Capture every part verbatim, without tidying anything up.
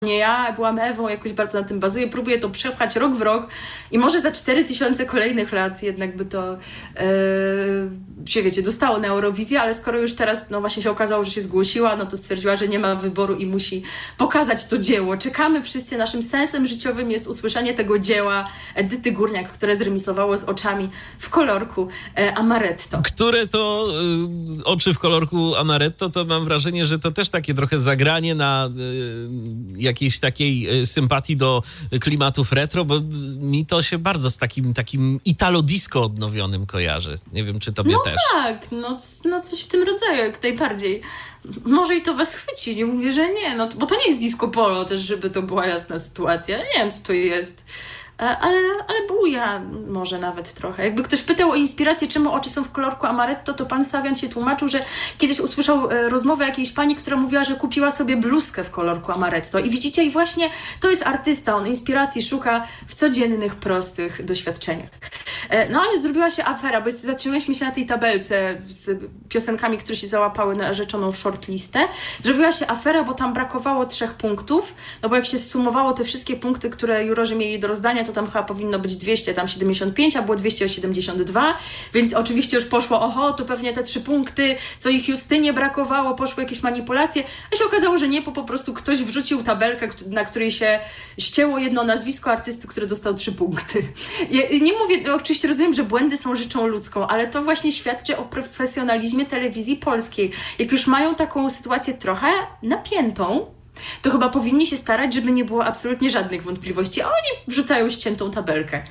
nie ja, byłam Ewą, jakoś bardzo na tym bazuję, próbuję to przepchać rok w rok i może za cztery tysiące kolejnych lat jednak by to yy, się, wiecie, dostało na Eurowizję, ale skoro już teraz, no właśnie się okazało, że się zgłosiła, no to stwierdziła, że nie ma wyboru i musi pokazać to dzieło. Czekamy wszyscy, naszym sensem życiowym jest usłyszenie tego dzieła Edyty Górniak, które zremisowało z oczami w kolorku e, Amaretto. Które to y, oczy w kolorku Amaretto, to mam wrażenie, że to też takie trochę zagranie na y, jakiejś takiej sympatii do klimatów retro, bo mi to się bardzo z takim takim italo-disco odnowionym kojarzy. Nie wiem, czy tobie no też. Tak, no, no coś w tym rodzaju, jak najbardziej. Może i to was chwyci, nie mówię, że nie, no, bo to nie jest disco polo też, żeby to była jasna sytuacja. Nie wiem, co to jest. Ale, ale buja może nawet trochę. Jakby ktoś pytał o inspirację, czemu oczy są w kolorku Amaretto, to pan Sawian się tłumaczył, że kiedyś usłyszał rozmowę jakiejś pani, która mówiła, że kupiła sobie bluzkę w kolorku Amaretto. I widzicie, i właśnie to jest artysta, on inspiracji szuka w codziennych, prostych doświadczeniach. No ale zrobiła się afera, bo zatrzymaliśmy się na tej tabelce z piosenkami, które się załapały na rzeczoną shortlistę. Zrobiła się afera, bo tam brakowało trzech punktów, no bo jak się sumowało te wszystkie punkty, które jurorzy mieli do rozdania, to tam chyba powinno być dwieście siedemdziesiąt pięć, a było dwieście siedemdziesiąt dwa, więc oczywiście już poszło, oho, to pewnie te trzy punkty, co ich Justynie brakowało, poszły jakieś manipulacje, a się okazało, że nie, bo po prostu ktoś wrzucił tabelkę, na której się ścięło jedno nazwisko artysty, który dostał trzy punkty. Ja nie mówię, oczywiście rozumiem, że błędy są rzeczą ludzką, ale to właśnie świadczy o profesjonalizmie telewizji polskiej. Jak już mają taką sytuację trochę napiętą, to chyba powinni się starać, żeby nie było absolutnie żadnych wątpliwości, a oni wrzucają ściętą tabelkę.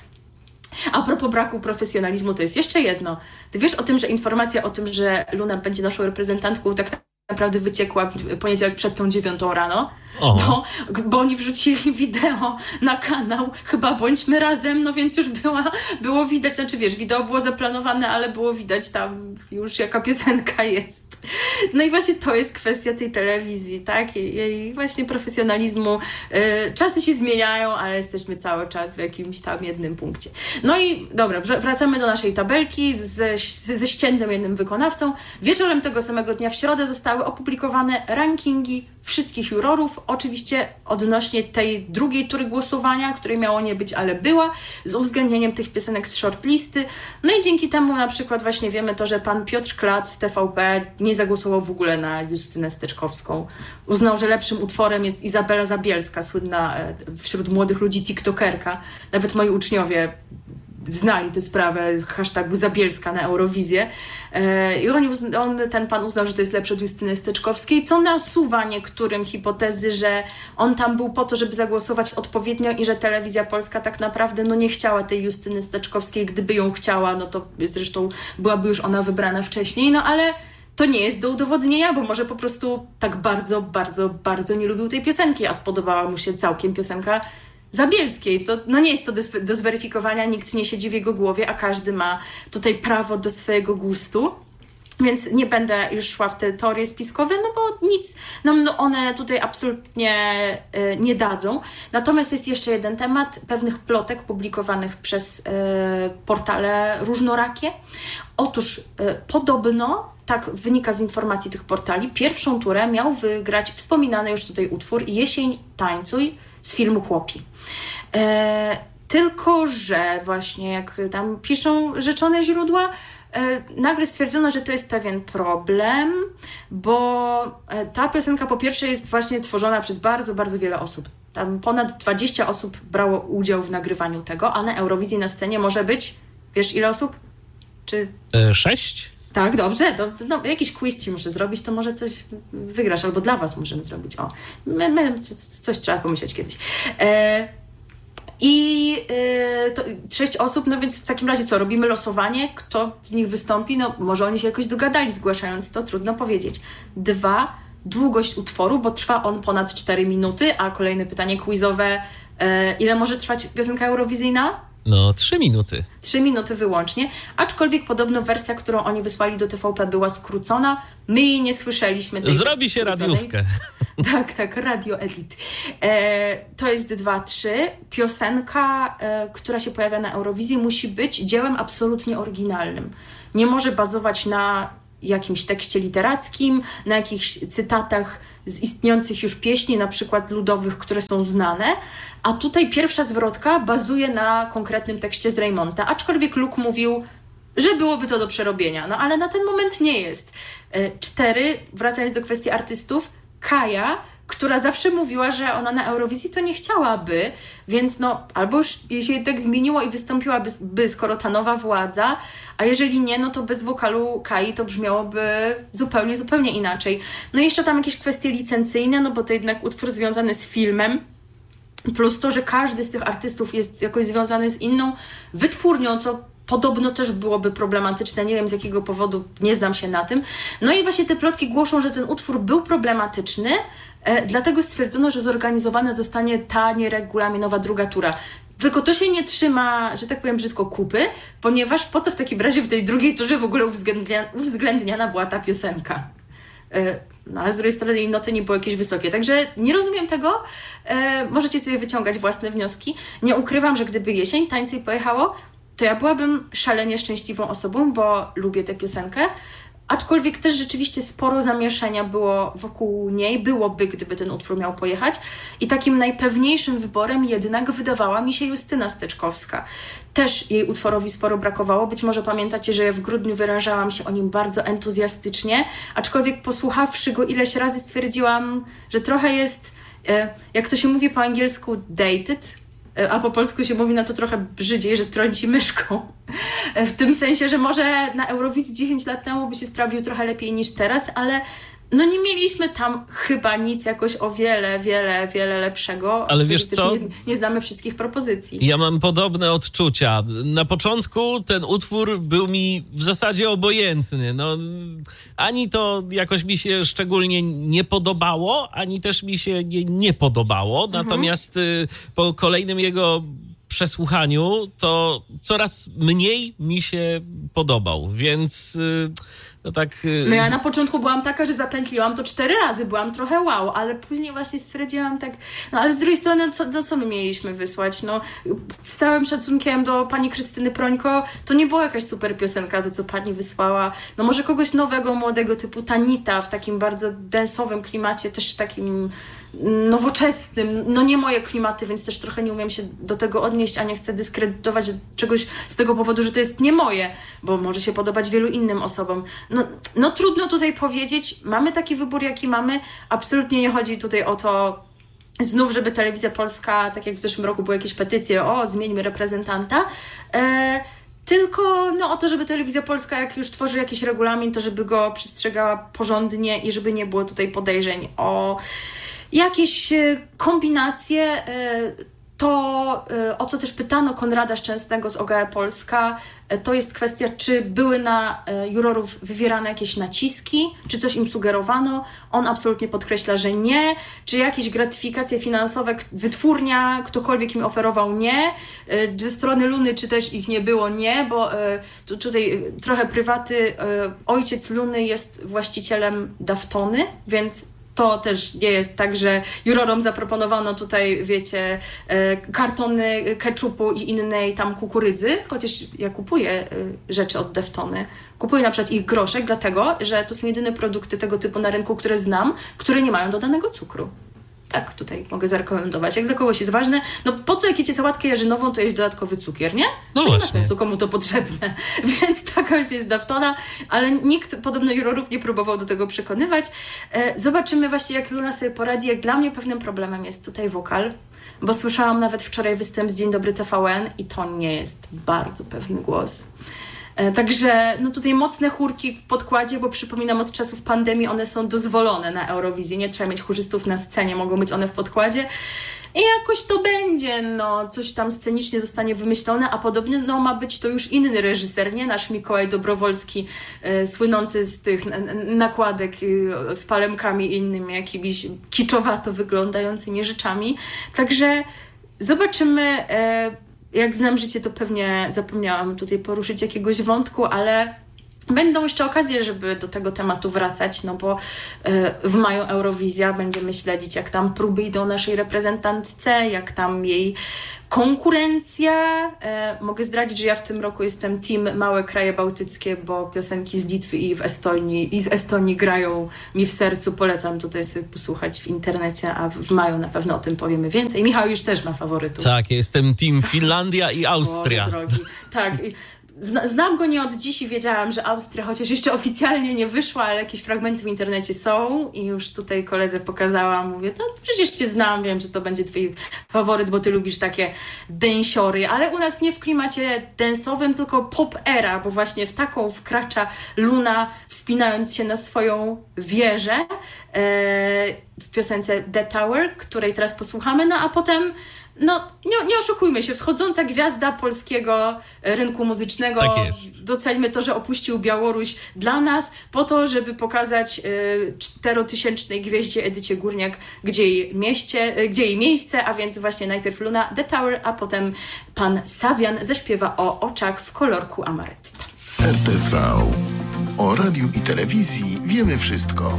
A propos braku profesjonalizmu, to jest jeszcze jedno. Ty wiesz o tym, że informacja o tym, że Luna będzie naszą reprezentantką, tak naprawdę wyciekła w poniedziałek przed tą dziewiątą rano, bo, bo oni wrzucili wideo na kanał, chyba Bądźmy Razem, no więc już była, było widać, znaczy wiesz, wideo było zaplanowane, ale było widać tam już jaka piosenka jest. No i właśnie to jest kwestia tej telewizji, tak? Jej właśnie profesjonalizmu. Yy, czasy się zmieniają, ale jesteśmy cały czas w jakimś tam jednym punkcie. No i dobra, wracamy do naszej tabelki ze, ze ściętym jednym wykonawcą. Wieczorem tego samego dnia w środę zostały opublikowane rankingi wszystkich jurorów, oczywiście odnośnie tej drugiej tury głosowania, której miało nie być, ale była, z uwzględnieniem tych piosenek z shortlisty. No i dzięki temu na przykład właśnie wiemy to, że pan Piotr Klat z T V P nie zagłosował w ogóle na Justynę Steczkowską. Uznał, że lepszym utworem jest Izabela Zabielska, słynna wśród młodych ludzi tiktokerka. Nawet moi uczniowie znali tę sprawę hashtagu Zabielska na Eurowizję. I on, on, ten pan uznał, że to jest lepsze od Justyny Steczkowskiej, co nasuwa niektórym hipotezy, że on tam był po to, żeby zagłosować odpowiednio i że Telewizja Polska tak naprawdę no nie chciała tej Justyny Steczkowskiej. Gdyby ją chciała, no to zresztą byłaby już ona wybrana wcześniej, no ale to nie jest do udowodnienia, bo może po prostu tak bardzo, bardzo, bardzo nie lubił tej piosenki, a spodobała mu się całkiem piosenka Zabielskiej. To no nie jest to do, do zweryfikowania, nikt nie siedzi w jego głowie, a każdy ma tutaj prawo do swojego gustu. Więc nie będę już szła w te teorie spiskowe, no bo nic nam no one tutaj absolutnie y, nie dadzą. Natomiast jest jeszcze jeden temat pewnych plotek publikowanych przez y, portale różnorakie. Otóż y, podobno, tak wynika z informacji tych portali, pierwszą turę miał wygrać wspominany już tutaj utwór Jesień tańcuj z filmu Chłopi. E, tylko, że właśnie jak tam piszą rzeczone źródła, e, nagle stwierdzono, że to jest pewien problem, bo e, ta piosenka po pierwsze jest właśnie tworzona przez bardzo, bardzo wiele osób. Tam ponad dwadzieścia osób brało udział w nagrywaniu tego, a na Eurowizji na scenie może być, wiesz ile osób? Czy... E, sześć? Tak, dobrze, to, no, jakiś quiz ci muszę zrobić, to może coś wygrasz, albo dla was możemy zrobić. O, my, my, coś trzeba pomyśleć kiedyś. E, I e, to sześć osób, no więc w takim razie co, robimy losowanie, kto z nich wystąpi? No może oni się jakoś dogadali zgłaszając to, trudno powiedzieć. Dwa, długość utworu, bo trwa on ponad cztery minuty, a kolejne pytanie quizowe, e, ile może trwać piosenka eurowizyjna? No, trzy minuty. Trzy minuty wyłącznie, aczkolwiek podobno wersja, którą oni wysłali do T V P była skrócona. My jej nie słyszeliśmy. Zrobi się radiówkę. Tak, tak, radio edit. E, to jest dwa trzy. Piosenka, e, która się pojawia na Eurowizji, musi być dziełem absolutnie oryginalnym. Nie może bazować na jakimś tekście literackim, na jakichś cytatach z istniejących już pieśni, na przykład ludowych, które są znane, a tutaj pierwsza zwrotka bazuje na konkretnym tekście z Raymonta, aczkolwiek Luke mówił, że byłoby to do przerobienia, no ale na ten moment nie jest. Cztery, wracając do kwestii artystów, Kaja, która zawsze mówiła, że ona na Eurowizji to nie chciałaby, więc no albo już jej się tak zmieniło i wystąpiłaby, by, skoro ta nowa władza, a jeżeli nie, no to bez wokalu Kai to brzmiałoby zupełnie, zupełnie inaczej. No i jeszcze tam jakieś kwestie licencyjne, no bo to jednak utwór związany z filmem, plus to, że każdy z tych artystów jest jakoś związany z inną wytwórnią, co podobno też byłoby problematyczne, nie wiem z jakiego powodu, nie znam się na tym. No i właśnie te plotki głoszą, że ten utwór był problematyczny, e, dlatego stwierdzono, że zorganizowana zostanie ta nieregulaminowa druga tura. Tylko to się nie trzyma, że tak powiem brzydko, kupy, ponieważ po co w takim razie w tej drugiej turze w ogóle uwzględnia, uwzględniana była ta piosenka? E, no ale z drugiej strony jej noty nie były jakieś wysokie, także nie rozumiem tego. E, możecie sobie wyciągać własne wnioski. Nie ukrywam, że gdyby jesień tańczy pojechało, to ja byłabym szalenie szczęśliwą osobą, bo lubię tę piosenkę, aczkolwiek też rzeczywiście sporo zamieszania było wokół niej, byłoby, gdyby ten utwór miał pojechać i takim najpewniejszym wyborem jednak wydawała mi się Justyna Steczkowska. Też jej utworowi sporo brakowało, być może pamiętacie, że ja w grudniu wyrażałam się o nim bardzo entuzjastycznie, aczkolwiek posłuchawszy go ileś razy stwierdziłam, że trochę jest, jak to się mówi po angielsku, dated, a po polsku się mówi na to trochę brzydziej, że trąci myszką. W tym sensie, że może na Eurowizji dziesięć lat temu by się sprawił trochę lepiej niż teraz, ale no nie mieliśmy tam chyba nic jakoś o wiele, wiele, wiele lepszego. Ale wiesz co? Nie, nie znamy wszystkich propozycji. Ja mam podobne odczucia. Na początku ten utwór był mi w zasadzie obojętny. No, ani to jakoś mi się szczególnie nie podobało, ani też mi się nie, nie podobało. Mhm. Natomiast y, po kolejnym jego przesłuchaniu to coraz mniej mi się podobał, więc... Y, No tak. No ja na początku byłam taka, że zapętliłam to cztery razy, byłam trochę wow, ale później właśnie stwierdziłam tak, no ale z drugiej strony, co, no co my mieliśmy wysłać? No z całym szacunkiem do pani Krystyny Prońko, to nie była jakaś super piosenka, to co pani wysłała. No może kogoś nowego, młodego typu Tanita w takim bardzo densowym klimacie, też takim nowoczesnym, no nie moje klimaty, więc też trochę nie umiem się do tego odnieść, a nie chcę dyskredytować czegoś z tego powodu, że to jest nie moje, bo może się podobać wielu innym osobom. No, no trudno tutaj powiedzieć, mamy taki wybór, jaki mamy, absolutnie nie chodzi tutaj o to, znów, żeby Telewizja Polska, tak jak w zeszłym roku były jakieś petycje, o zmieńmy reprezentanta, e, tylko no, o to, żeby Telewizja Polska, jak już tworzy jakiś regulamin, to żeby go przestrzegała porządnie i żeby nie było tutaj podejrzeń o jakieś kombinacje. To, o co też pytano Konrada Szczęsnego z O G E Polska, to jest kwestia, czy były na jurorów wywierane jakieś naciski, czy coś im sugerowano. On absolutnie podkreśla, że nie. Czy jakieś gratyfikacje finansowe wytwórnia, ktokolwiek im oferował, nie. Ze strony Luny, czy też ich nie było, nie, bo tu, tutaj trochę prywaty. Ojciec Luny jest właścicielem Daftony, więc to też nie jest tak, że jurorom zaproponowano tutaj, wiecie, kartony keczupu i innej tam kukurydzy, chociaż ja kupuję rzeczy od Daftony. Kupuję na przykład ich groszek, dlatego, że to są jedyne produkty tego typu na rynku, które znam, które nie mają dodanego cukru. Tak, tutaj mogę zarekomendować. Jak dla kogoś jest ważne, no po co jak jecie sałatkę jarzynową, to jest dodatkowy cukier, nie? No to właśnie. Nie ma sensu, komu to potrzebne. Więc taka już jest Daftona, ale nikt podobno jurorów nie próbował do tego przekonywać. Zobaczymy właśnie, jak Luna sobie poradzi. Jak dla mnie pewnym problemem jest tutaj wokal, bo słyszałam nawet wczoraj występ z Dzień Dobry T V N i to nie jest bardzo pewny głos. Także no tutaj mocne chórki w podkładzie, bo przypominam, od czasów pandemii one są dozwolone na Eurowizji. Nie trzeba mieć chórzystów na scenie, mogą być one w podkładzie. I jakoś to będzie, no coś tam scenicznie zostanie wymyślone, a podobnie no ma być to już inny reżyser, nie nasz Mikołaj Dobrowolski, e, słynący z tych n- nakładek e, z palemkami i innymi jakimiś kiczowato wyglądającymi rzeczami. Także zobaczymy. E, Jak znam życie, to pewnie zapomniałam tutaj poruszyć jakiegoś wątku, ale Będą jeszcze okazje, żeby do tego tematu wracać, no bo w maju Eurowizja, będziemy śledzić, jak tam próby idą naszej reprezentantce, jak tam jej konkurencja. E, mogę zdradzić, że ja w tym roku jestem team Małe Kraje Bałtyckie, bo piosenki z Litwy i w Estonii i z Estonii grają mi w sercu. Polecam tutaj sobie posłuchać w internecie, a w, w maju na pewno o tym powiemy więcej. Michał już też ma faworytów. Tak, jestem team Finlandia i Austria. Boże drogi. Tak. Znam go nie od dziś i wiedziałam, że Austria chociaż jeszcze oficjalnie nie wyszła, ale jakieś fragmenty w internecie są i już tutaj koledze pokazałam. Mówię, to przecież cię znam, wiem, że to będzie twój faworyt, bo ty lubisz takie dęsiory, ale u nas nie w klimacie densowym, tylko pop era, bo właśnie w taką wkracza Luna, wspinając się na swoją wieżę e, w piosence The Tower, której teraz posłuchamy, no a potem no, nie, nie oszukujmy się, wschodząca gwiazda polskiego rynku muzycznego. Tak jest. Doceńmy to, że opuścił Białoruś dla nas, po to, żeby pokazać y, czterotysięcznej gwieździe Edycie Górniak, gdzie jej, mieście, y, gdzie jej miejsce, a więc właśnie najpierw Luna, The Tower, a potem pan Savian zaśpiewa o oczach w kolorku Amaretta. R T V. O radiu i telewizji wiemy wszystko.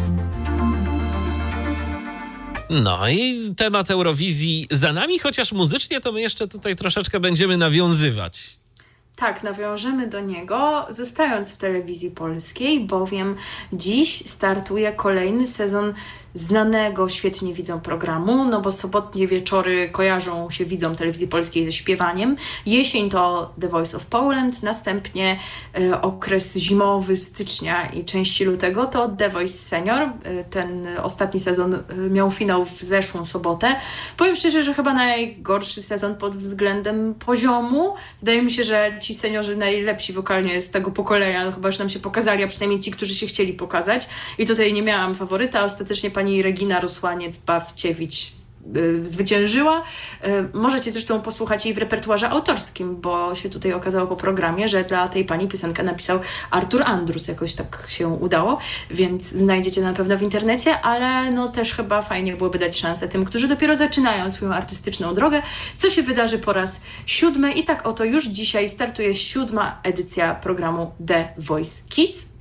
No i temat Eurowizji za nami, chociaż muzycznie to my jeszcze tutaj troszeczkę będziemy nawiązywać. Tak, nawiążemy do niego, zostając w telewizji polskiej, bowiem dziś startuje kolejny sezon znanego świetnie widzom programu, no bo sobotnie wieczory kojarzą się widzom telewizji polskiej ze śpiewaniem. Jesień to The Voice of Poland, następnie y, okres zimowy stycznia i części lutego to The Voice Senior. Y, ten ostatni sezon y, miał finał w zeszłą sobotę. Powiem szczerze, że chyba najgorszy sezon pod względem poziomu. Wydaje mi się, że ci seniorzy najlepsi wokalnie z tego pokolenia, no chyba już nam się pokazali, a przynajmniej ci, którzy się chcieli pokazać. I tutaj nie miałam faworyta, ostatecznie pani Regina Rusłaniec-Bawciewicz y, zwyciężyła. Y, możecie zresztą posłuchać jej w repertuarze autorskim, bo się tutaj okazało po programie, że dla tej pani piosenkę napisał Artur Andrus. Jakoś tak się udało, więc znajdziecie na pewno w internecie, ale no też chyba fajnie byłoby dać szansę tym, którzy dopiero zaczynają swoją artystyczną drogę, co się wydarzy po raz siódmy. I tak oto już dzisiaj startuje siódma edycja programu The Voice Kids.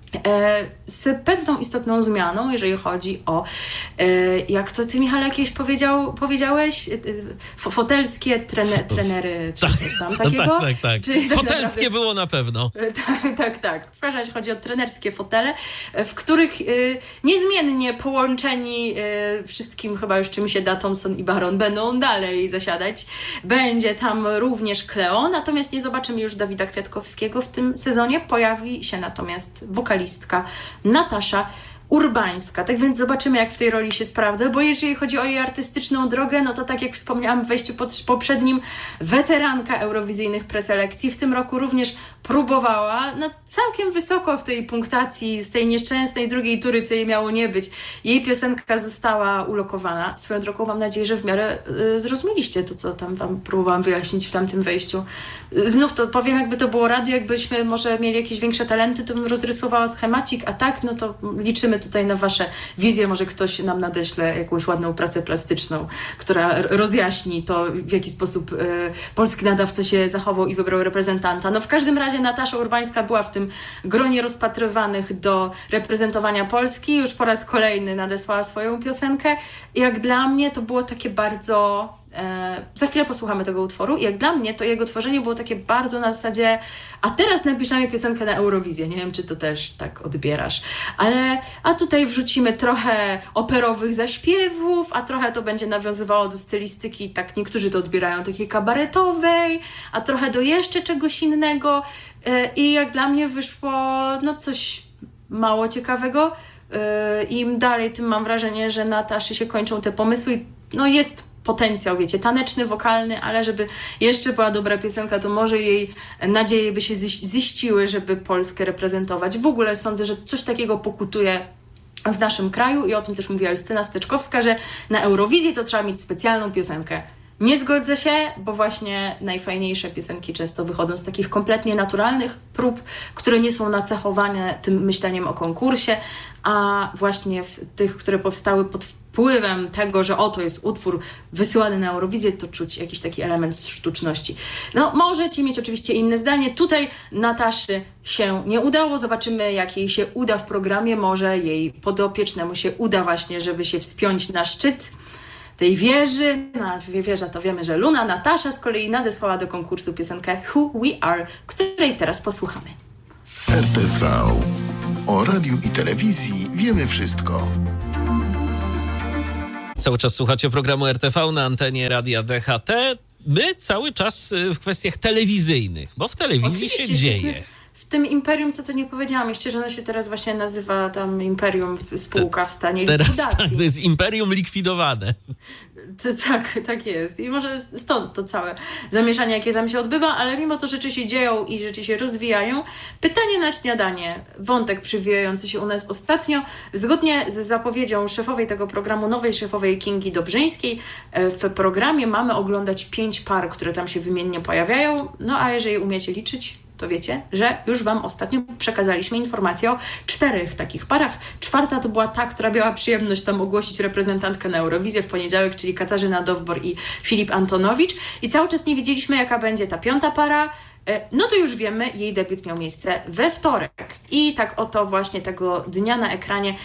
Z pewną istotną zmianą, jeżeli chodzi o, jak to ty, Michale, jakieś powiedział, powiedziałeś, fotelskie trene, trenery, czy tak, coś tam takiego? Tak, tak, tak. Czyli tak Fotelskie naprawdę, było na pewno. Tak, tak, tak. W każdym razie chodzi o trenerskie fotele, w których y, niezmiennie połączeni y, wszystkim chyba już czym się da Thompson i Baron będą dalej zasiadać. Będzie tam również Kleo, natomiast nie zobaczymy już Dawida Kwiatkowskiego w tym sezonie. Pojawi się natomiast wokalistka Natasza Urbańska. Tak więc zobaczymy, jak w tej roli się sprawdza, bo jeżeli chodzi o jej artystyczną drogę, no to tak jak wspomniałam w wejściu pod, poprzednim, weteranka eurowizyjnych preselekcji w tym roku również próbowała no, całkiem wysoko w tej punktacji z tej nieszczęsnej drugiej tury, co jej miało nie być. Jej piosenka została ulokowana. Swoją drogą mam nadzieję, że w miarę y, zrozumieliście to, co tam wam próbowałam wyjaśnić w tamtym wejściu. Y, znów to powiem, jakby to było radio, jakbyśmy może mieli jakieś większe talenty, to bym rozrysowała schemacik, a tak, no to liczymy tutaj na wasze wizje. Może ktoś nam nadeśle jakąś ładną pracę plastyczną, która rozjaśni to, w jaki sposób y, polski nadawca się zachował i wybrał reprezentanta. No w każdym razie Natasza Urbańska była w tym gronie rozpatrywanych do reprezentowania Polski. Już po raz kolejny nadesłała swoją piosenkę. I jak dla mnie to było takie bardzo... E, za chwilę posłuchamy tego utworu. I jak dla mnie to jego tworzenie było takie bardzo na zasadzie a teraz napiszemy piosenkę na Eurowizję. Nie wiem, czy to też tak odbierasz. Ale a tutaj wrzucimy trochę operowych zaśpiewów, a trochę to będzie nawiązywało do stylistyki, tak niektórzy to odbierają, takiej kabaretowej, a trochę do jeszcze czegoś innego. E, I jak dla mnie wyszło no coś mało ciekawego. E, Im dalej, tym mam wrażenie, że na Nataszy się kończą te pomysły. No jest potencjał, wiecie, taneczny, wokalny, ale żeby jeszcze była dobra piosenka, to może jej nadzieje by się ziściły, żeby Polskę reprezentować. W ogóle sądzę, że coś takiego pokutuje w naszym kraju i o tym też mówiła Justyna Steczkowska, że na Eurowizji to trzeba mieć specjalną piosenkę. Nie zgodzę się, bo właśnie najfajniejsze piosenki często wychodzą z takich kompletnie naturalnych prób, które nie są nacechowane tym myśleniem o konkursie, a właśnie w tych, które powstały pod wpływem tego, że oto jest utwór wysyłany na Eurowizję, to czuć jakiś taki element sztuczności. No, możecie mieć oczywiście inne zdanie. Tutaj Nataszy się nie udało. Zobaczymy, jak jej się uda w programie. Może jej podopiecznemu się uda właśnie, żeby się wspiąć na szczyt tej wieży. Na wieża to wiemy, że Luna. Natasza z kolei nadesłała do konkursu piosenkę Who We Are, której teraz posłuchamy. R T V. O radiu i telewizji wiemy wszystko. Cały czas słuchacie programu R T V na antenie Radia D H T. My cały czas w kwestiach telewizyjnych, bo w telewizji Oczywiście, się dzieje. W tym imperium, co to nie powiedziałam, jeszcze, że ono się teraz właśnie nazywa tam Imperium Spółka w stanie Teraz likwidacji. tak, to jest imperium likwidowane. To, tak, tak jest. I może stąd to całe zamieszanie, jakie tam się odbywa, ale mimo to rzeczy się dzieją i rzeczy się rozwijają. Pytanie na śniadanie. Wątek przywijający się u nas ostatnio. Zgodnie z zapowiedzią szefowej tego programu, nowej szefowej Kingi Dobrzyńskiej, w programie mamy oglądać pięć par, które tam się wymiennie pojawiają. No a jeżeli umiecie liczyć, to wiecie, że już wam ostatnio przekazaliśmy informację o czterech takich parach. Czwarta to była ta, która miała przyjemność tam ogłosić reprezentantkę na Eurowizję w poniedziałek, czyli Katarzyna Dowbor i Filip Antonowicz. I cały czas nie wiedzieliśmy, jaka będzie ta piąta para. No to już wiemy, jej debiut miał miejsce we wtorek. I tak oto właśnie tego dnia na ekranie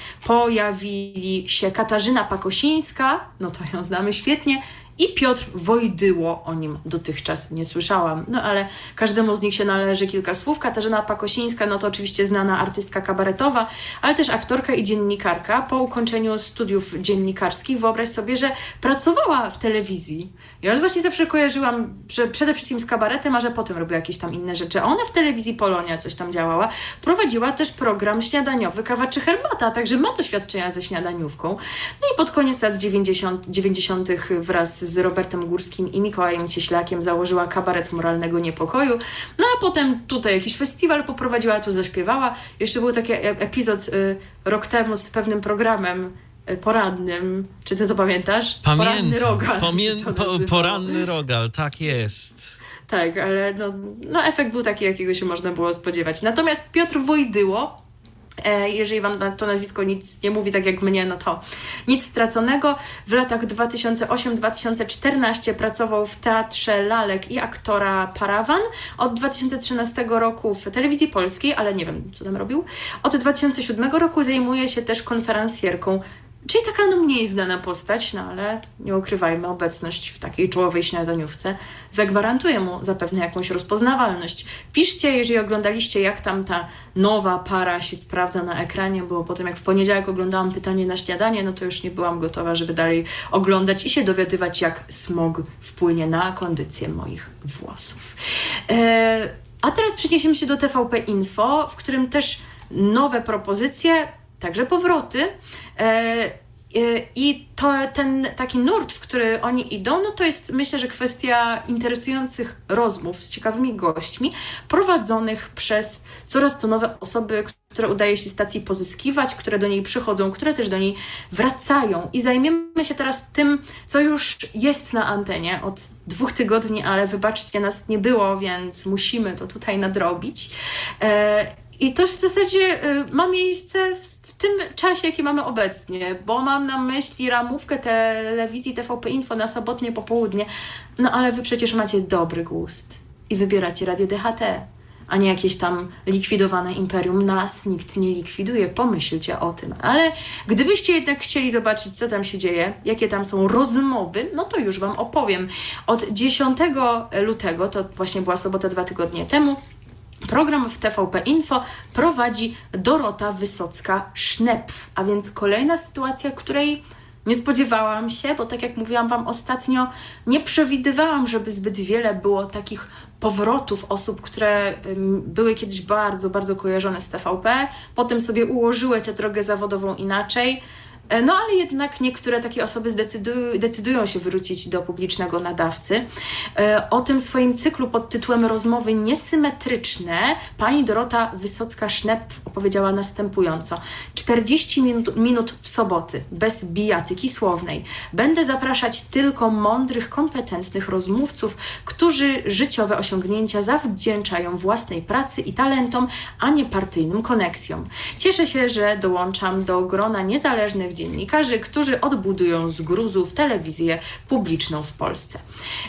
pojawili się Katarzyna Pakosińska, no to ją znamy świetnie, i Piotr Wojdyło, o nim dotychczas nie słyszałam. No ale każdemu z nich się należy kilka słów. Katarzyna Pakosińska, no to oczywiście znana artystka kabaretowa, ale też aktorka i dziennikarka. Po ukończeniu studiów dziennikarskich wyobraź sobie, że pracowała w telewizji. Ja już właśnie zawsze kojarzyłam że przede wszystkim z kabaretem, a że potem robiła jakieś tam inne rzeczy. A ona w telewizji Polonia coś tam działała. Prowadziła też program śniadaniowy Kawa czy Herbata, także ma doświadczenia ze śniadaniówką. No i pod koniec lat dziewięćdziesiątych wraz z Robertem Górskim i Mikołajem Cieślakiem założyła kabaret Moralnego Niepokoju. No a potem tutaj jakiś festiwal poprowadziła, tu zaśpiewała. Jeszcze był taki epizod y, rok temu z pewnym programem y, porannym. Czy ty to pamiętasz? Pamiętam. Poranny Rogal. Pamię- po, poranny Rogal, tak jest. Tak, ale no, no efekt był taki, jakiego się można było spodziewać. Natomiast Piotr Wojdyło, jeżeli wam to nazwisko nic nie mówi, tak jak mnie, no to nic straconego. W latach dwa tysiące ósmym do dwa tysiące czternastego pracował w Teatrze Lalek i aktora Parawan. Od dwa tysiące trzynastego roku w Telewizji Polskiej, ale nie wiem, co tam robił. Od dwa tysiące siódmego roku zajmuje się też konferencjerką. Czyli taka no mniej znana postać, no ale nie ukrywajmy, obecność w takiej czołowej śniadaniówce zagwarantuje mu zapewne jakąś rozpoznawalność. Piszcie, jeżeli oglądaliście, jak tam ta nowa para się sprawdza na ekranie, bo potem jak w poniedziałek oglądałam Pytanie na śniadanie, no to już nie byłam gotowa, żeby dalej oglądać i się dowiadywać, jak smog wpłynie na kondycję moich włosów. Eee, a teraz przeniesiemy się do T V P Info, w którym też nowe propozycje, także powroty. E, I to ten taki nurt, w który oni idą, no to jest, myślę, że kwestia interesujących rozmów z ciekawymi gośćmi prowadzonych przez coraz to nowe osoby, które udaje się stacji pozyskiwać, które do niej przychodzą, które też do niej wracają. I zajmiemy się teraz tym, co już jest na antenie od dwóch tygodni, ale wybaczcie, nas nie było, więc musimy to tutaj nadrobić. E, I to w zasadzie y, ma miejsce w, w tym czasie, jaki mamy obecnie, bo mam na myśli ramówkę telewizji T V P Info na sobotnie popołudnie. No ale wy przecież macie dobry gust i wybieracie Radio D H T, a nie jakieś tam likwidowane imperium. Nas nikt nie likwiduje, pomyślcie o tym. Ale gdybyście jednak chcieli zobaczyć, co tam się dzieje, jakie tam są rozmowy, no to już wam opowiem. Od dziesiątego lutego, to właśnie była sobota dwa tygodnie temu, program w T V P Info prowadzi Dorota Wysocka-Sznepf, a więc kolejna sytuacja, której nie spodziewałam się, bo tak jak mówiłam wam ostatnio, nie przewidywałam, żeby zbyt wiele było takich powrotów osób, które były kiedyś bardzo, bardzo kojarzone z T V P, potem sobie ułożyły tę drogę zawodową inaczej. No ale jednak niektóre takie osoby zdecydują, decydują się wrócić do publicznego nadawcy. O tym swoim cyklu pod tytułem Rozmowy niesymetryczne pani Dorota Wysocka-Sznepf opowiedziała następująco. czterdzieści minut, minut w soboty, bez bijatyki słownej. Będę zapraszać tylko mądrych, kompetentnych rozmówców, którzy życiowe osiągnięcia zawdzięczają własnej pracy i talentom, a nie partyjnym koneksjom. Cieszę się, że dołączam do grona niezależnych dziennikarzy, którzy odbudują z gruzów telewizję publiczną w Polsce.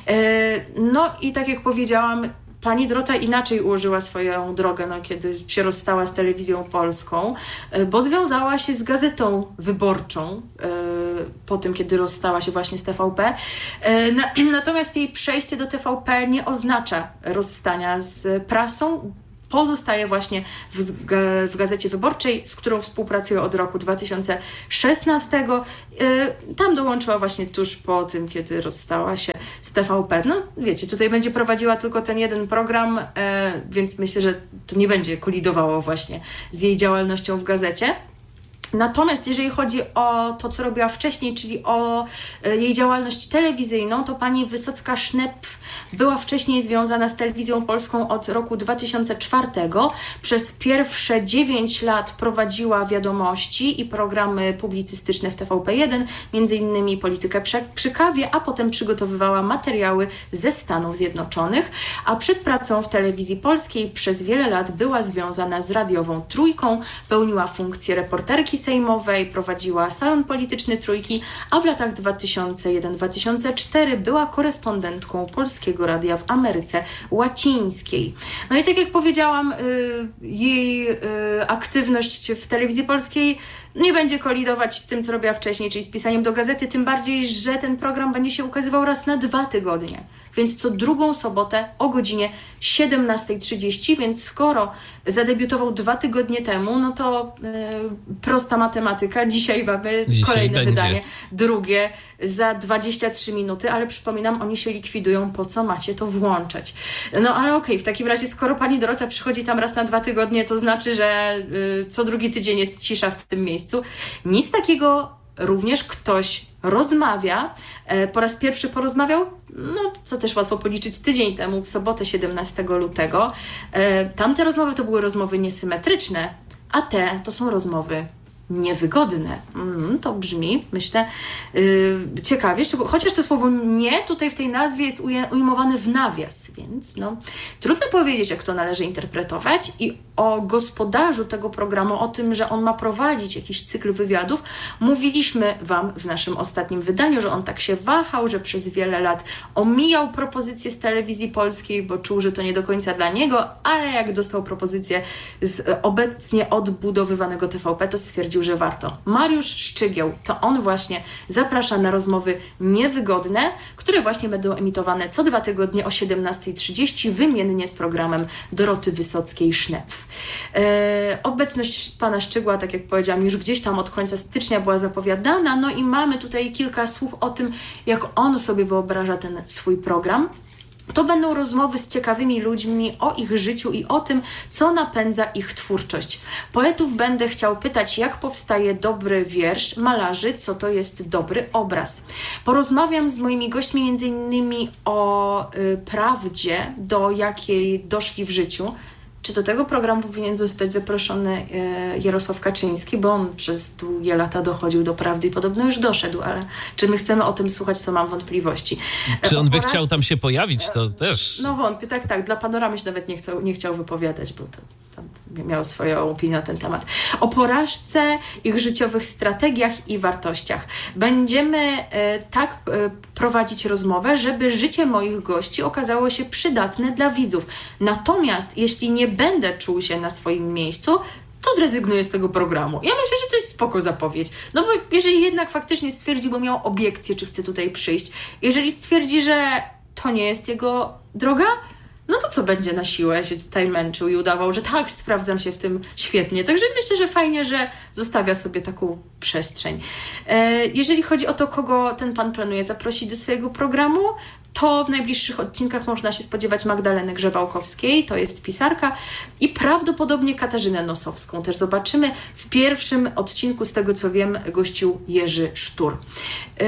No i tak jak powiedziałam, pani Dorota inaczej ułożyła swoją drogę, no, kiedy się rozstała z Telewizją Polską, bo związała się z Gazetą Wyborczą po tym, kiedy rozstała się właśnie z T V P. Natomiast jej przejście do T V P nie oznacza rozstania z prasą. Pozostaje właśnie w, w Gazecie Wyborczej, z którą współpracuje od roku dwa tysiące szesnastego. Tam dołączyła właśnie tuż po tym, kiedy rozstała się z T V P. No wiecie, tutaj będzie prowadziła tylko ten jeden program, więc myślę, że to nie będzie kolidowało właśnie z jej działalnością w gazecie. Natomiast jeżeli chodzi o to, co robiła wcześniej, czyli o jej działalność telewizyjną, to pani Wysocka-Sznepf była wcześniej związana z Telewizją Polską od roku dwa tysiące czwartego. Przez pierwsze dziewięć lat prowadziła wiadomości i programy publicystyczne w T V P jeden, między innymi Politykę przy kawie, a potem przygotowywała materiały ze Stanów Zjednoczonych, a przed pracą w Telewizji Polskiej przez wiele lat była związana z radiową Trójką, pełniła funkcję reporterki sejmowej, prowadziła salon polityczny Trójki, a w latach dwa tysiące jeden do dwa tysiące czwartego była korespondentką Polskiego Radia w Ameryce Łacińskiej. No i tak jak powiedziałam, jej aktywność w Telewizji Polskiej nie będzie kolidować z tym, co robiła wcześniej, czyli z pisaniem do gazety, tym bardziej, że ten program będzie się ukazywał raz na dwa tygodnie. Więc co drugą sobotę o godzinie siedemnasta trzydzieści, więc skoro zadebiutował dwa tygodnie temu, no to yy, prosta matematyka. Dzisiaj mamy Dzisiaj kolejne będzie. wydanie, drugie za dwadzieścia trzy minuty, ale przypominam, oni się likwidują, po co macie to włączać. No ale okej, okay, w takim razie skoro pani Dorota przychodzi tam raz na dwa tygodnie, to znaczy, że yy, co drugi tydzień jest cisza w tym miejscu. Nic takiego, również ktoś rozmawia. E, po raz pierwszy porozmawiał, no co też łatwo policzyć, tydzień temu, w sobotę siedemnastego lutego. E, tamte rozmowy to były rozmowy niesymetryczne, a te to są rozmowy niewygodne. Mm, to brzmi, myślę, yy, ciekawie, chociaż to słowo nie tutaj w tej nazwie jest uje, ujmowane w nawias, więc no, trudno powiedzieć, jak to należy interpretować. I o gospodarzu tego programu, o tym, że on ma prowadzić jakiś cykl wywiadów, mówiliśmy Wam w naszym ostatnim wydaniu, że on tak się wahał, że przez wiele lat omijał propozycje z Telewizji Polskiej, bo czuł, że to nie do końca dla niego, ale jak dostał propozycję z obecnie odbudowywanego T V P, to stwierdził, że warto. Mariusz Szczygieł, to on właśnie zaprasza na rozmowy niewygodne, które właśnie będą emitowane co dwa tygodnie o siedemnasta trzydzieści, wymiennie z programem Doroty Wysockiej-Sznepf. E, obecność pana Szczygła, tak jak powiedziałam, już gdzieś tam od końca stycznia była zapowiadana, no i mamy tutaj kilka słów o tym, jak on sobie wyobraża ten swój program. To będą rozmowy z ciekawymi ludźmi o ich życiu i o tym, co napędza ich twórczość. Poetów będę chciał pytać, jak powstaje dobry wiersz, malarzy, co to jest dobry obraz. Porozmawiam z moimi gośćmi między innymi o y, prawdzie, do jakiej doszli w życiu. Czy do tego programu powinien zostać zaproszony Jarosław Kaczyński, bo on przez długie lata dochodził do prawdy i podobno już doszedł, ale czy my chcemy o tym słuchać, to mam wątpliwości. Czy on by Poraz... chciał tam się pojawić, to też... No wątpię, tak, tak. Dla Panoramy się nawet nie chciał, nie chciał wypowiadać, bo to tam miał swoją opinię na ten temat. O porażce, ich życiowych strategiach i wartościach. Będziemy e, tak e, prowadzić rozmowę, żeby życie moich gości okazało się przydatne dla widzów. Natomiast jeśli nie będę czuł się na swoim miejscu, to zrezygnuję z tego programu. Ja myślę, że to jest spoko zapowiedź. No bo jeżeli jednak faktycznie stwierdzi, bo miał obiekcję, czy chce tutaj przyjść, jeżeli stwierdzi, że to nie jest jego droga, no to co będzie na siłę się tutaj męczył i udawał, że tak, sprawdzam się w tym świetnie. Także myślę, że fajnie, że zostawia sobie taką przestrzeń. E, jeżeli chodzi o to, kogo ten pan planuje zaprosić do swojego programu, to w najbliższych odcinkach można się spodziewać Magdaleny Grzebałkowskiej, to jest pisarka, i prawdopodobnie Katarzynę Nosowską. Też zobaczymy. W pierwszym odcinku, z tego co wiem, gościł Jerzy Sztur. Yy,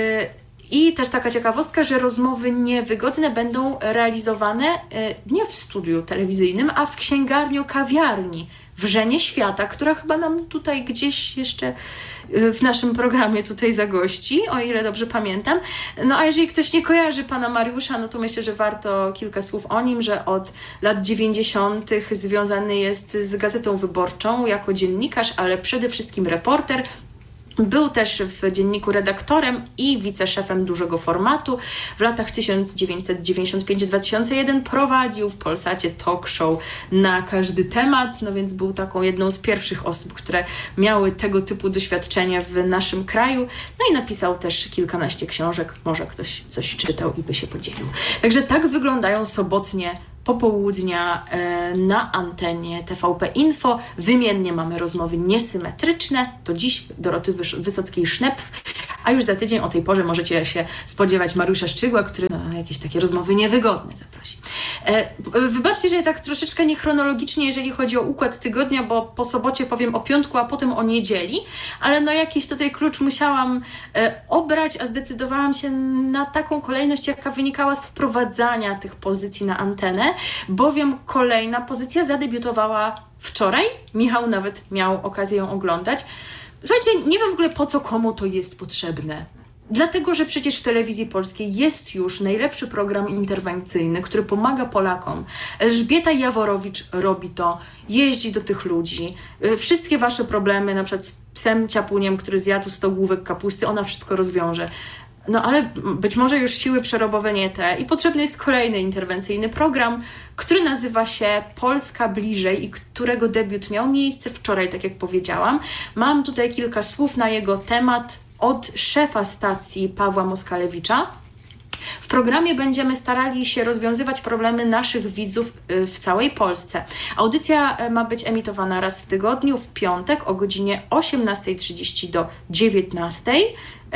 I też taka ciekawostka, że rozmowy niewygodne będą realizowane nie w studiu telewizyjnym, a w księgarniu kawiarni Wrzenie Świata, która chyba nam tutaj gdzieś jeszcze w naszym programie tutaj zagości, o ile dobrze pamiętam. No a jeżeli ktoś nie kojarzy pana Mariusza, no to myślę, że warto kilka słów o nim, że od lat dziewięćdziesiątych związany jest z Gazetą Wyborczą jako dziennikarz, ale przede wszystkim reporter. Był też w dzienniku redaktorem i wiceszefem dużego formatu. W latach tysiąc dziewięćset dziewięćdziesiąt pięć do dwa tysiące jeden prowadził w Polsacie talk show na każdy temat, no więc był taką jedną z pierwszych osób, które miały tego typu doświadczenia w naszym kraju. No i napisał też kilkanaście książek. Może ktoś coś czytał i by się podzielił. Także tak wyglądają sobotnie popołudnia na antenie T V P Info. Wymiennie mamy rozmowy niesymetryczne. To dziś Doroty Wysockiej-Sznepf, a już za tydzień o tej porze możecie się spodziewać Mariusza Szczygła, który na jakieś takie rozmowy niewygodne zaprosi. Wybaczcie, że ja tak troszeczkę niechronologicznie, jeżeli chodzi o układ tygodnia, bo po sobocie powiem o piątku, a potem o niedzieli, ale no jakiś tutaj klucz musiałam obrać, a zdecydowałam się na taką kolejność, jaka wynikała z wprowadzania tych pozycji na antenę, bowiem kolejna pozycja zadebiutowała wczoraj. Michał nawet miał okazję ją oglądać. Słuchajcie, nie wiem w ogóle po co komu to jest potrzebne. Dlatego, że przecież w telewizji polskiej jest już najlepszy program interwencyjny, który pomaga Polakom. Elżbieta Jaworowicz robi to, jeździ do tych ludzi. Wszystkie wasze problemy, na przykład z psem ciapuniem, który zjadł sto główek kapusty, ona wszystko rozwiąże. No ale być może już siły przerobowe nie te i potrzebny jest kolejny interwencyjny program, który nazywa się Polska Bliżej i którego debiut miał miejsce wczoraj, tak jak powiedziałam. Mam tutaj kilka słów na jego temat od szefa stacji Pawła Moskalewicza. W programie będziemy starali się rozwiązywać problemy naszych widzów w całej Polsce. Audycja ma być emitowana raz w tygodniu, w piątek o godzinie osiemnasta trzydzieści do dziewiętnastej,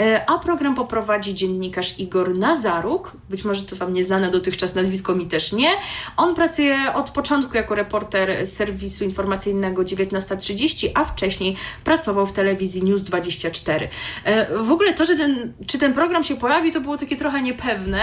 a program poprowadzi dziennikarz Igor Nazaruk. Być może to wam nieznane dotychczas nazwisko, mi też nie. On pracuje od początku jako reporter serwisu informacyjnego dziewiętnasta trzydzieści, a wcześniej pracował w telewizji News dwadzieścia cztery. W ogóle to, że ten, czy ten program się pojawi, to było takie trochę niepewne,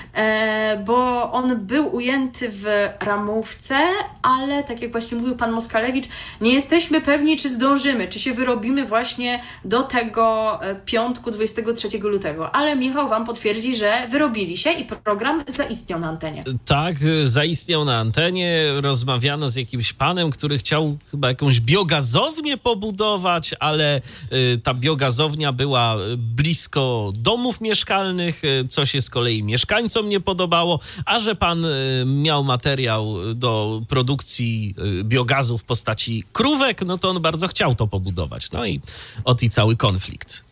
bo on był ujęty w ramówce, ale tak jak właśnie mówił pan Moskalewicz, nie jesteśmy pewni, czy zdążymy, czy się wyrobimy właśnie do tego piątku dwudziestego trzeciego lutego. Ale Michał wam potwierdzi, że wyrobili się i program zaistniał na antenie. Tak, zaistniał na antenie. Rozmawiano z jakimś panem, który chciał chyba jakąś biogazownię pobudować, ale y, ta biogazownia była blisko domów mieszkalnych, co się z kolei mieszkańcom nie podobało, a że pan y, miał materiał do produkcji y, biogazu w postaci krówek, no to on bardzo chciał to pobudować. No i ot i cały konflikt.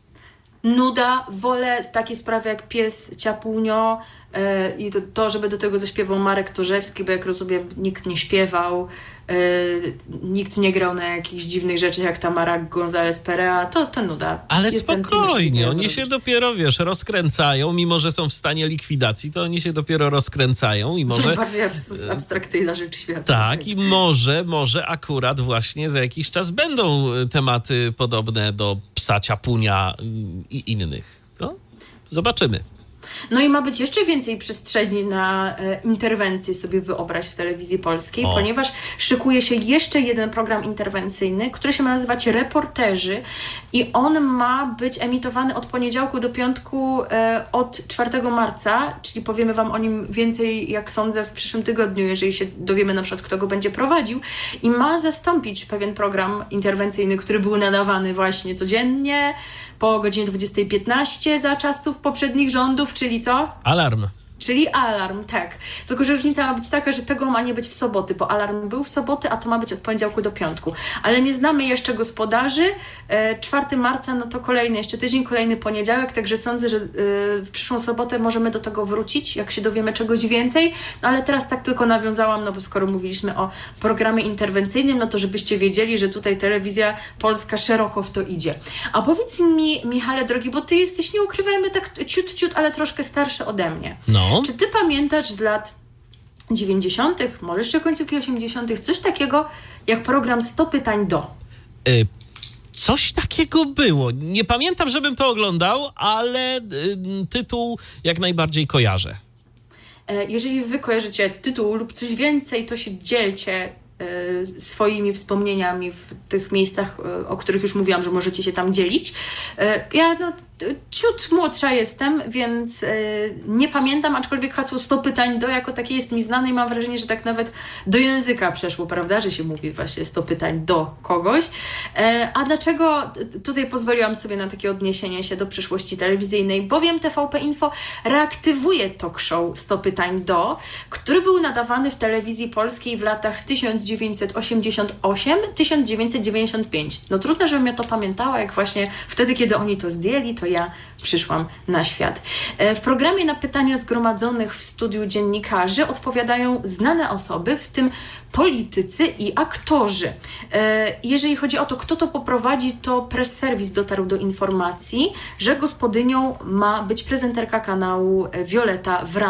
Nuda, wolę takie sprawy jak pies Ciapunio yy, i to, to, żeby do tego zaśpiewał Marek Torzewski, bo jak rozumiem, nikt nie śpiewał, yy, nikt nie grał na jakichś dziwnych rzeczach jak Tamara González Perea, to, to nuda. Ale Jestem spokojnie, oni się dopiero, wiesz, rozkręcają, mimo że są w stanie likwidacji, to oni się dopiero rozkręcają i może... Najbardziej abstrakcyjna rzecz świata. Tak, i może, może akurat właśnie za jakiś czas będą tematy podobne do psa Ciapunia i innych. No, zobaczymy. No i ma być jeszcze więcej przestrzeni na e, interwencje, sobie wyobraź, w telewizji polskiej, o. ponieważ szykuje się jeszcze jeden program interwencyjny, który się ma nazywać Reporterzy i on ma być emitowany od poniedziałku do piątku e, od czwartego marca, czyli powiemy wam o nim więcej, jak sądzę, w przyszłym tygodniu, jeżeli się dowiemy na przykład, kto go będzie prowadził, i ma zastąpić pewien program interwencyjny, który był nadawany właśnie codziennie po godzinie dwudziestej piętnaście za czasów poprzednich rządów, czyli co? Alarm. Czyli alarm, tak. Tylko że różnica ma być taka, że tego ma nie być w soboty, bo alarm był w soboty, a to ma być od poniedziałku do piątku. Ale nie znamy jeszcze gospodarzy. czwartego marca, no to kolejny jeszcze tydzień, kolejny poniedziałek, także sądzę, że w przyszłą sobotę możemy do tego wrócić, jak się dowiemy czegoś więcej. No ale teraz tak tylko nawiązałam, no bo skoro mówiliśmy o programie interwencyjnym, no to żebyście wiedzieli, że tutaj telewizja polska szeroko w to idzie. A powiedz mi, Michale drogi, bo ty jesteś, nie ukrywajmy, tak ciut, ciut, ale troszkę starszy ode mnie. No. Czy ty pamiętasz z lat dziewięćdziesiątych, może jeszcze końcówki osiemdziesiątych, coś takiego jak program sto pytań do? Y- Coś takiego było. Nie pamiętam, żebym to oglądał, ale y- tytuł jak najbardziej kojarzę. Jeżeli wy kojarzycie tytuł lub coś więcej, to się dzielcie y, swoimi wspomnieniami w tych miejscach, y, o których już mówiłam, że możecie się tam dzielić. Y, ja no, ciut młodsza jestem, więc nie pamiętam, aczkolwiek hasło sto pytań do jako takie jest mi znane i mam wrażenie, że tak nawet do języka przeszło, prawda, że się mówi właśnie sto pytań do kogoś. A dlaczego tutaj pozwoliłam sobie na takie odniesienie się do przyszłości telewizyjnej? Bowiem T V P Info reaktywuje talk show sto pytań do, który był nadawany w telewizji polskiej w latach tysiąc dziewięćset osiemdziesiąt osiem do tysiąc dziewięćset dziewięćdziesiąt pięć. No trudno, żebym ja to pamiętała, jak właśnie wtedy, kiedy oni to zdjęli, to ja przyszłam na świat. W programie na pytania zgromadzonych w studiu dziennikarzy odpowiadają znane osoby, w tym politycy i aktorzy. Jeżeli chodzi o to, kto to poprowadzi, to Press Service dotarł do informacji, że gospodynią ma być prezenterka kanału Violeta Wra